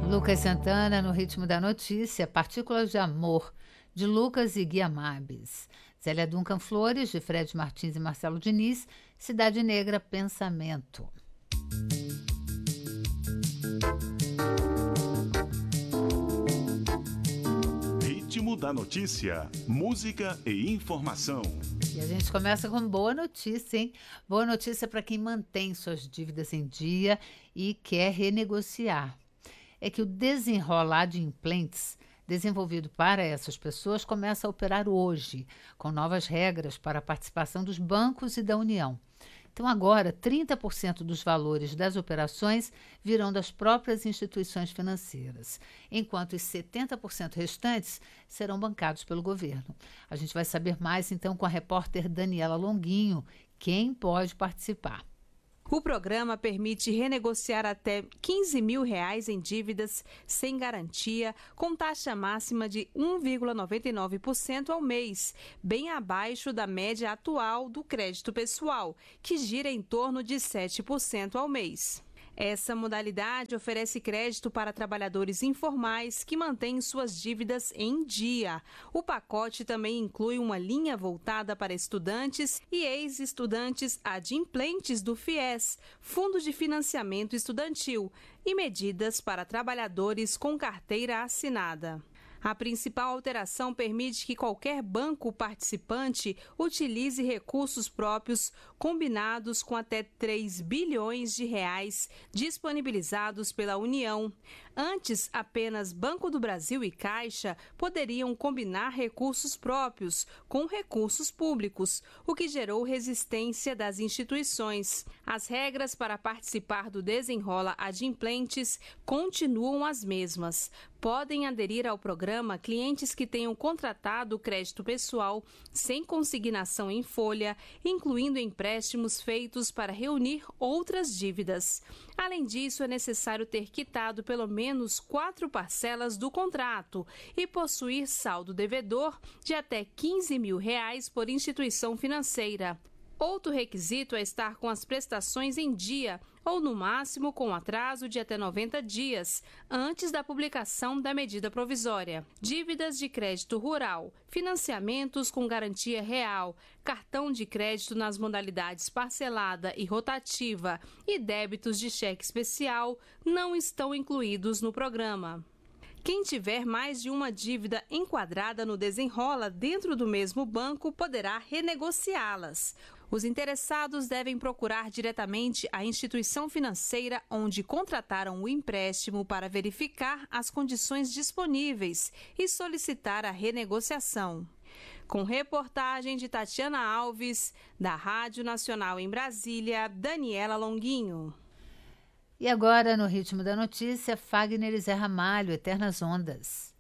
Lucas Santana, no ritmo da notícia, Partículas de Amor, de Lucas e Guia Mabes. Zélia Duncan Flores, de Fred Martins e Marcelo Diniz, Cidade Negra, Pensamento. Ritmo da notícia, música e informação. E a gente começa com boa notícia, hein? Boa notícia para quem mantém suas dívidas em dia e quer renegociar. É que o Desenrola Adimplentes, desenvolvido para essas pessoas, começa a operar hoje, com novas regras para a participação dos bancos e da União. Então, agora, 30% dos valores das operações virão das próprias instituições financeiras, enquanto os 70% restantes serão bancados pelo governo. A gente vai saber mais, então, com a repórter Daniela Longuinho, quem pode participar. O programa permite renegociar até R$15 mil em dívidas sem garantia, com taxa máxima de 1,99% ao mês, bem abaixo da média atual do crédito pessoal, que gira em torno de 7% ao mês. Essa modalidade oferece crédito para trabalhadores informais que mantêm suas dívidas em dia. O pacote também inclui uma linha voltada para estudantes e ex-estudantes adimplentes do FIES, Fundo de Financiamento Estudantil, e medidas para trabalhadores com carteira assinada. A principal alteração permite que qualquer banco participante utilize recursos próprios combinados com até R$3 bilhões disponibilizados pela União. Antes, apenas Banco do Brasil e Caixa poderiam combinar recursos próprios com recursos públicos, o que gerou resistência das instituições. As regras para participar do Desenrola Adimplentes continuam as mesmas. Podem aderir ao programa clientes que tenham contratado o crédito pessoal sem consignação em folha, incluindo empréstimos feitos para reunir outras dívidas. Além disso, é necessário ter quitado pelo menos 4 parcelas do contrato e possuir saldo devedor de até R$15 mil por instituição financeira. Outro requisito é estar com as prestações em dia ou, no máximo, com atraso de até 90 dias, antes da publicação da medida provisória. Dívidas de crédito rural, financiamentos com garantia real, cartão de crédito nas modalidades parcelada e rotativa e débitos de cheque especial não estão incluídos no programa. Quem tiver mais de uma dívida enquadrada no Desenrola dentro do mesmo banco poderá renegociá-las. Os interessados devem procurar diretamente a instituição financeira onde contrataram o empréstimo para verificar as condições disponíveis e solicitar a renegociação. Com reportagem de Tatiana Alves, da Rádio Nacional em Brasília, Daniela Longuinho. E agora, no ritmo da notícia, Fagner e Zé Ramalho, Eternas Ondas.